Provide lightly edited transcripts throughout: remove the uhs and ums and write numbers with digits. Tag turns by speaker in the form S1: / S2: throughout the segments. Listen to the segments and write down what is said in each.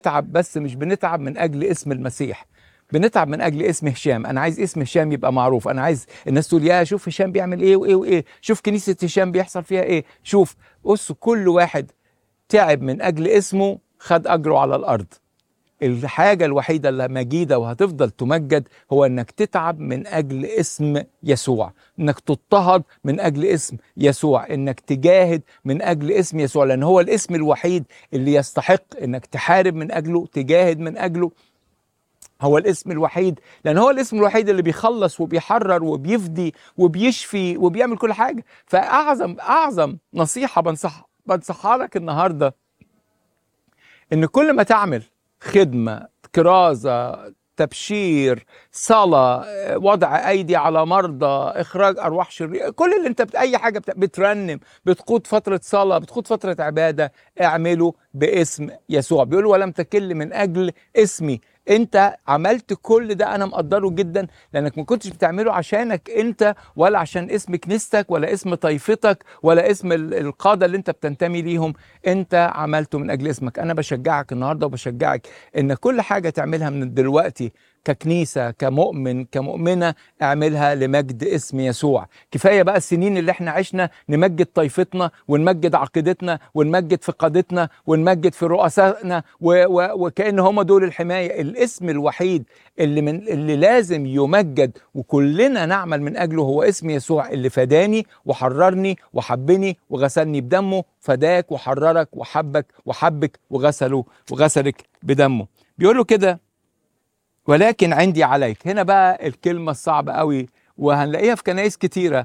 S1: بنتعب، بس مش بنتعب من اجل اسم المسيح، بنتعب من اجل اسم هشام. انا عايز اسم هشام يبقى معروف، انا عايز الناس تقول يا شوف هشام بيعمل ايه وايه وايه، شوف كنيسة هشام بيحصل فيها ايه. شوف، بص، كل واحد تعب من اجل اسمه خد اجره على الارض. الحاجة الوحيدة اللي مجيدة وهتفضل تمجد هو انك تتعب من اجل اسم يسوع، انك تضطهد من اجل اسم يسوع، انك تجاهد من اجل اسم يسوع، لان هو الاسم الوحيد اللي يستحق انك تحارب من اجله، تجاهد من اجله. هو الاسم الوحيد، لان هو الاسم الوحيد اللي بيخلص وبيحرر وبيفدي وبيشفي وبيعمل كل حاجة. فاعظم نصيحة بنصحها لك النهاردة، ان كل ما تعمل خدمة، كرازة، تبشير، صلاة، وضع ايدي على مرضى، اخراج ارواح شريرة، كل اللي انت اي حاجة بترنم، بتقود فترة صلاة، بتقود فترة عبادة، اعمله باسم يسوع. بيقول ولم تكل من اجل اسمي. انت عملت كل ده، انا مقدره جدا، لانك ما كنتش بتعمله عشانك انت، ولا عشان اسم كنيستك، ولا اسم طائفتك، ولا اسم القادة اللي انت بتنتمي ليهم. انت عملته من اجل اسمك. انا بشجعك النهارده وبشجعك ان كل حاجه تعملها من دلوقتي ككنيسه، كمؤمن، كمؤمنه، اعملها لمجد اسم يسوع. كفايه بقى السنين اللي احنا عشنا نمجد طائفتنا ونمجد عقيدتنا ونمجد في قادتنا ونمجد في رؤسائنا وكأن هم دول الحمايه. الاسم الوحيد اللي لازم يمجد وكلنا نعمل من اجله هو اسم يسوع، اللي فداني وحررني وحبني وغسلني بدمه. فداك وحررك وحبك وغسلك بدمه. بيقول له كده ولكن عندي عليك. هنا بقى الكلمة الصعبة قوي وهنلاقيها في كنائس كتيرة.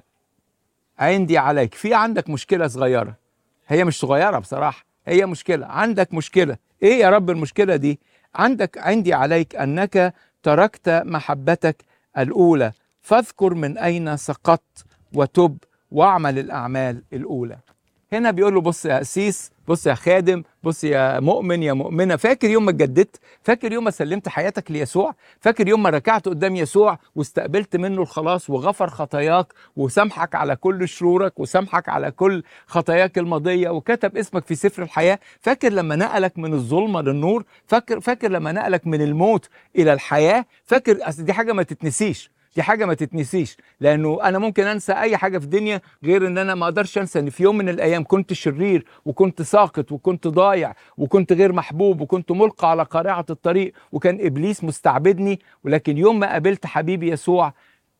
S1: عندي عليك، في عندك مشكلة صغيرة، هي مش صغيرة بصراحة، هي مشكلة، عندك مشكلة. ايه يا رب المشكلة دي؟ عندي عليك انك تركت محبتك الاولى، فاذكر من اين سقطت وتب واعمل الاعمال الاولى. هنا بيقول له بص يا قسيس، بص يا خادم، بص يا مؤمن يا مؤمنة، فاكر يوم ما اتجددت؟ فاكر يوم ما سلمت حياتك ليسوع؟ فاكر يوم ما ركعت قدام يسوع واستقبلت منه الخلاص وغفر خطاياك وسامحك على كل شرورك وسامحك على كل خطاياك الماضية وكتب اسمك في سفر الحياة؟ فاكر لما نقلك من الظلمة للنور؟ فاكر لما نقلك من الموت إلى الحياة؟ فاكر؟ أصل دي حاجة ما تتنسيش، دي حاجة ما تتنسيش، لأنه أنا ممكن أنسى أي حاجة في الدنيا غير إن أنا ما أقدرش أنسى إن في يوم من الأيام كنت شرير وكنت ساقط وكنت ضايع وكنت غير محبوب وكنت ملقى على قارعة الطريق وكان إبليس مستعبدني. ولكن يوم ما قابلت حبيبي يسوع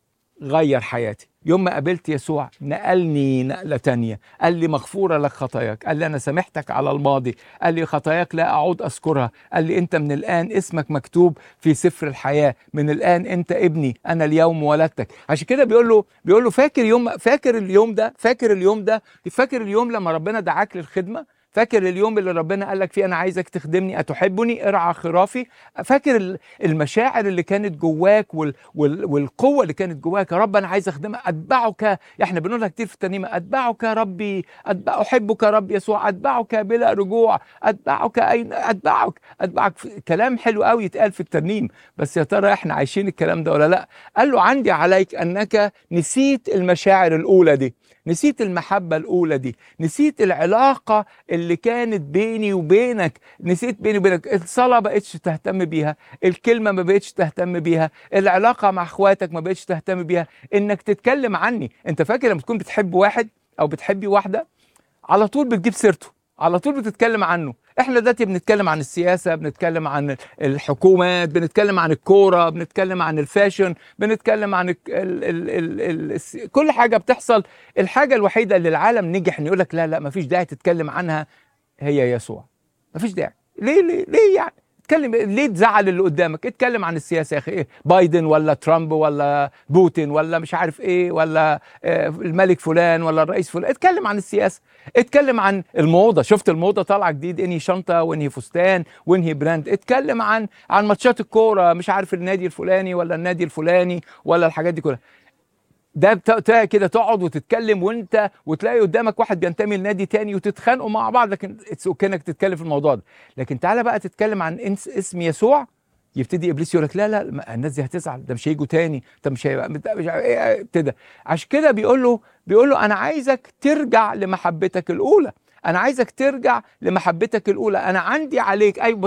S1: غير حياتي. يوم ما قابلت يسوع نقلني نقلة تانية، قال لي مغفورة لك خطاياك، قال لي أنا سامحتك على الماضي، قال لي خطاياك لا أعود أذكرها، قال لي أنت من الآن اسمك مكتوب في سفر الحياة، من الآن أنت ابني، أنا اليوم ولدتك. عشان كده بيقول له فاكر اليوم لما ربنا دعاك للخدمة؟ فاكر اليوم اللي ربنا قال لك فيه أنا عايزك تخدمني، أتحبني، ارعى خرافي؟ فاكر المشاعر اللي كانت جواك والقوة اللي كانت جواك؟ يا رب أنا عايز أخدمك، أتبعك. إحنا بنقولها كتير في الترنيمة، أتبعك يا ربي، أحبك يا رب يسوع، أتبعك بلا رجوع، أتبعك أين أتبعك. كلام حلو قوي يتقال في الترنيم، بس يا ترى إحنا عايشين الكلام ده ولا لأ؟ قال له عندي عليك أنك نسيت المشاعر الأولى دي، نسيت المحبة الأولى دي، نسيت العلاقة اللي كانت بيني وبينك، نسيت بيني وبينك. الصلاة بقتش تهتم بيها، الكلمة ما بقتش تهتم بيها، العلاقة مع اخواتك ما بقتش تهتم بيها، انك تتكلم عني. انت فاكر لما تكون بتحب واحد او بتحبي واحدة على طول بتجيب سيرته، على طول بتتكلم عنه. احنا دلوقتي بنتكلم عن السياسة، بنتكلم عن الحكومات، بنتكلم عن الكورة، بنتكلم عن الفاشن، بنتكلم عن كل حاجة بتحصل. الحاجة الوحيدة اللي العالم نجح ان يقول لك لا مفيش داعي تتكلم عنها هي يسوع. مفيش داعي. ليه يعني اتكلم؟ ليه تزعل اللي قدامك؟ اتكلم عن السياسه يا اخي، ايه بايدن ولا ترامب ولا بوتين ولا مش عارف ايه ولا الملك فلان ولا الرئيس فلان. اتكلم عن السياسه، اتكلم عن الموضه. شفت الموضه طالعه جديد، انهي شنطه وانهي فستان وانهي براند. اتكلم عن ماتشات الكوره، مش عارف النادي الفلاني ولا النادي الفلاني ولا الحاجات دي كلها. ده كده تقعد وتتكلم وتلاقي قدامك واحد بينتمي لنادي تاني وتتخانقوا مع بعض، لكن كأنك تتكلم في الموضوع ده. لكن تعالى بقى تتكلم عن اسم يسوع، يبتدي ابليس يقول لك لا الناس دي هتزعل، ده مش هيجوا تاني، ده مش هيبقى ابتدى. عشان كده بيقول له انا عايزك ترجع لمحبتك الاولى، انا عايزك ترجع لمحبتك الاولى، انا عندي عليك. اي